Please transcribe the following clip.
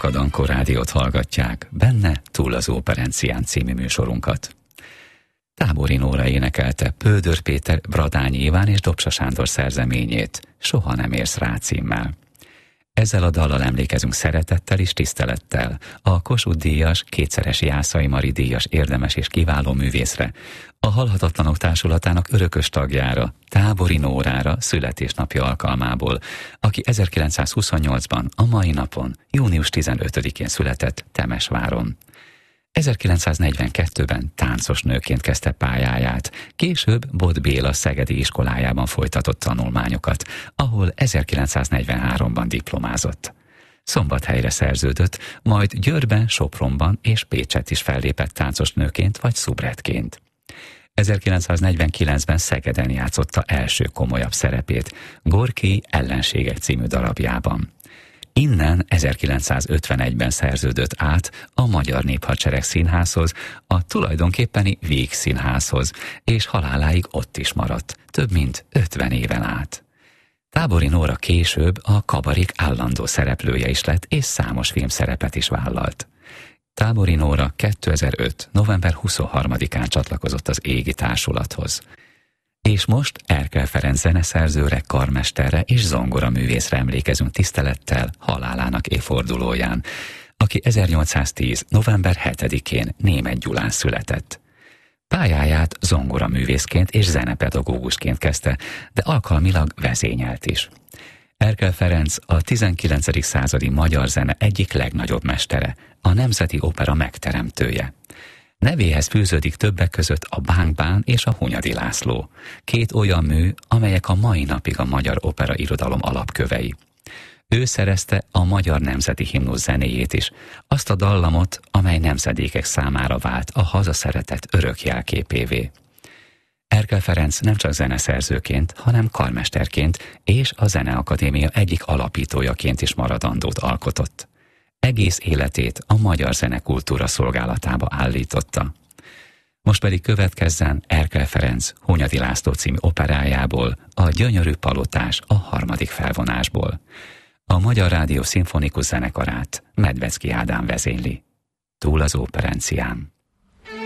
önök a Dankó Rádiót hallgatják, benne Túl az Óperencián című műsorunkat. Tábori Nóra énekelte Pöldör Péter, Bradányi Iván és Dobsa Sándor szerzeményét, Soha nem érsz rá címmel. Ezzel a dallal emlékezünk szeretettel és tisztelettel a Kossuth-díjas, kétszeres Jászai Mari díjas érdemes és kiváló művészre, a Halhatatlanok Társulatának örökös tagjára, Tábori Nórára születésnapja alkalmából, aki 1928-ban a mai napon, június 15-én született Temesváron. 1942-ben táncos nőként kezdte pályáját, később Bot Béla szegedi iskolájában folytatott tanulmányokat, ahol 1943-ban diplomázott. Szombathelyre szerződött, majd Győrben, Sopronban és Pécsett is fellépett táncos nőként vagy szubrettként. 1949-ben Szegeden játszotta első komolyabb szerepét, Gorki Ellenségek című darabjában. Innen 1951-ben szerződött át a Magyar Néphadsereg Színházhoz, a tulajdonképpeni Víg Színházhoz, és haláláig ott is maradt, több mint 50 éven át. Tábori Nóra később a Kabarék állandó szereplője is lett, és számos filmszerepet is vállalt. Tábori Nóra 2005. november 23-án csatlakozott az Égi Társulathoz. És most Erkel Ferenc zeneszerzőre, karmesterre és zongoraművészre emlékezünk tisztelettel halálának évfordulóján, aki 1810. november 7-én Németh-Gyulán született. Pályáját zongoraművészként és zenepedagógusként kezdte, de alkalmilag vezényelt is. Erkel Ferenc a 19. századi magyar zene egyik legnagyobb mestere, a Nemzeti Opera megteremtője. Nevéhez fűződik többek között a Bánk-bán és a Hunyadi László, két olyan mű, amelyek a mai napig a magyar opera irodalom alapkövei. Ő szerezte a magyar nemzeti himnusz zenéjét is, azt a dallamot, amely nemzedékek számára vált a hazaszeretet örök jelképévé. Erkel Ferenc nem csak zeneszerzőként, hanem karmesterként és a Zeneakadémia egyik alapítójaként is maradandót alkotott. Egész életét a magyar zenekultúra szolgálatába állította. Most pedig következzen Erkel Ferenc Hunyadi László című operájából, a Gyönyörű palotás a 3. felvonásból. A Magyar Rádió szimfonikus zenekarát Medvecki Ádám vezényli. Túl az Óperencián.